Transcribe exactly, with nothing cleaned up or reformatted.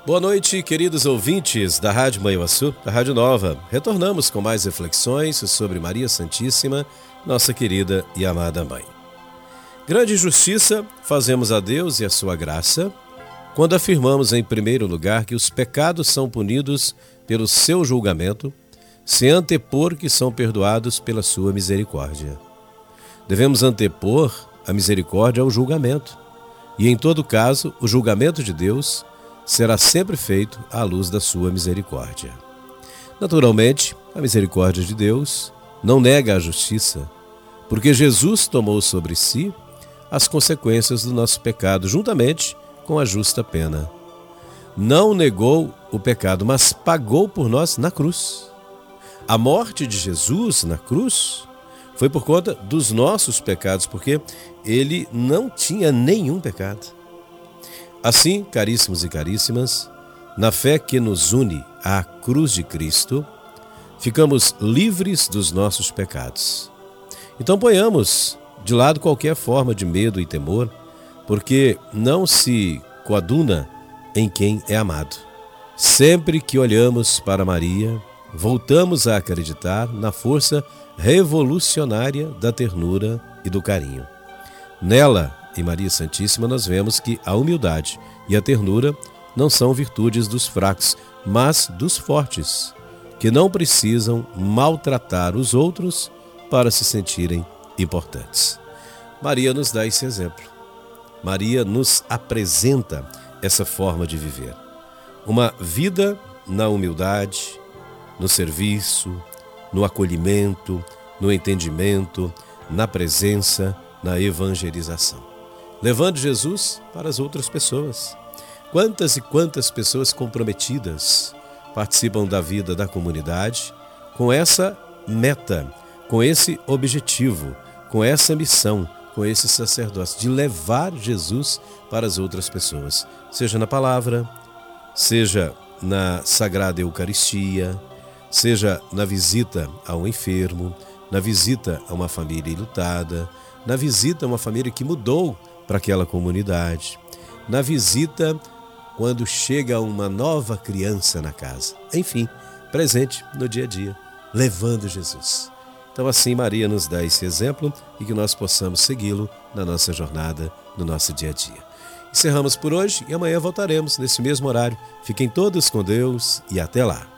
Boa noite, queridos ouvintes da Rádio Manhuaçu, da Rádio Nova. Retornamos com mais reflexões sobre Maria Santíssima, nossa querida e amada Mãe. Grande justiça fazemos a Deus e a sua graça quando afirmamos em primeiro lugar que os pecados são punidos pelo seu julgamento, sem antepor que são perdoados pela sua misericórdia. Devemos antepor a misericórdia ao julgamento, e em todo caso, o julgamento de Deus será sempre feito à luz da sua misericórdia. Naturalmente, a misericórdia de Deus não nega a justiça, porque Jesus tomou sobre si as consequências do nosso pecado, juntamente com a justa pena. Não negou o pecado, mas pagou por nós na cruz. A morte de Jesus na cruz foi por conta dos nossos pecados, porque ele não tinha nenhum pecado. Assim, caríssimos e caríssimas, na fé que nos une à cruz de Cristo, ficamos livres dos nossos pecados. Então ponhamos de lado qualquer forma de medo e temor, porque não se coaduna em quem é amado. Sempre que olhamos para Maria, voltamos a acreditar na força revolucionária da ternura e do carinho. Nela, em Maria Santíssima, nós vemos que a humildade e a ternura não são virtudes dos fracos, mas dos fortes, que não precisam maltratar os outros para se sentirem importantes. Maria nos dá esse exemplo. Maria nos apresenta essa forma de viver. Uma vida na humildade, no serviço, no acolhimento, no entendimento, na presença, na evangelização, levando Jesus para as outras pessoas. Quantas e quantas pessoas comprometidas participam da vida da comunidade com essa meta, com esse objetivo, com essa missão, com esse sacerdócio de levar Jesus para as outras pessoas, seja na palavra, seja na Sagrada Eucaristia, seja na visita a um enfermo, na visita a uma família enlutada, na visita a uma família que mudou para aquela comunidade, na visita quando chega uma nova criança na casa. Enfim, presente no dia a dia, levando Jesus. Então assim Maria nos dá esse exemplo e que nós possamos segui-lo na nossa jornada, no nosso dia a dia. Encerramos por hoje e amanhã voltaremos nesse mesmo horário. Fiquem todos com Deus e até lá.